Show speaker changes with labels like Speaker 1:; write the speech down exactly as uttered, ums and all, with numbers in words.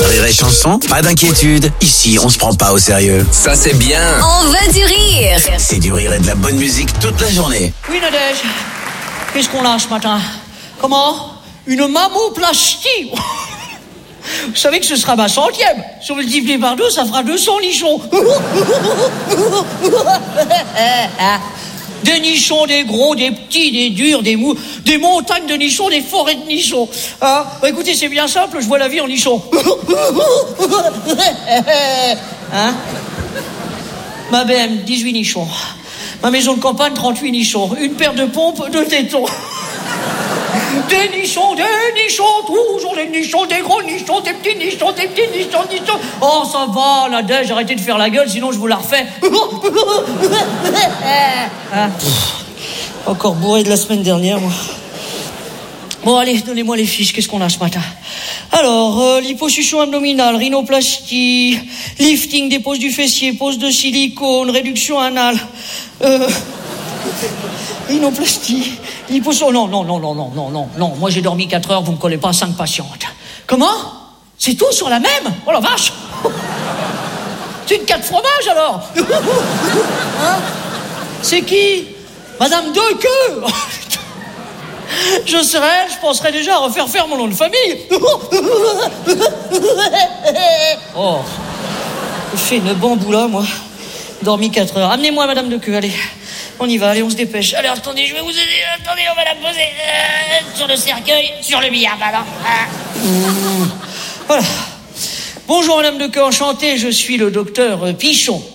Speaker 1: Rire et chanson, pas d'inquiétude. Ici, on se prend pas au sérieux.
Speaker 2: Ça, c'est bien.
Speaker 3: On veut du rire.
Speaker 1: C'est du rire et de la bonne musique toute la journée.
Speaker 4: Oui, Nadège. Qu'est-ce qu'on a ce matin? Comment? Une mammoplastie. Vous savez que ce sera ma centième. Si on le divise par deux, ça fera deux cents nichons. Des nichons, des gros, des petits, des durs, des mous, des montagnes de nichons, des forêts de nichons. Hein? Bah écoutez, c'est bien simple, je vois la vie en nichons. Hein? Ma B M, dix-huit nichons. Ma maison de campagne, trente-huit nichons. Une paire de pompes, deux tétons. Des nichons, des nichons, toujours des nichons, des gros nichons, des petits nichons, des petits nichons, nichons. Oh, ça va, Nadège, arrêtez de faire la gueule, sinon je vous la refais. Hein? Encore bourré de la semaine dernière, moi. Bon, allez, donnez-moi les fiches, qu'est-ce qu'on a ce matin? Alors, euh, liposuction abdominale, rhinoplastie, lifting des poses du fessier, pose de silicone, réduction anale, euh... rhinoplastie, liposuction... Non, non, non, non, non, non, non, non. Moi, j'ai dormi quatre heures, vous me collez pas cinq patientes. Comment? C'est tout sur la même? Oh la vache! C'est une carte fromage, alors? Hein? C'est qui? Madame Dequeux? Je serais, je penserais déjà à refaire faire mon nom de famille. Oh, je fais une bamboula, moi. Dormi quatre heures. Amenez-moi Madame Dequeux, allez. On y va, allez, on se dépêche. Alors, attendez, je vais vous aider. Attendez, on va la poser euh, sur le cercueil, sur le billard, pardon. Ah. Mmh. Voilà. Bonjour Madame Dequeux, enchanté, je suis le docteur Pichon.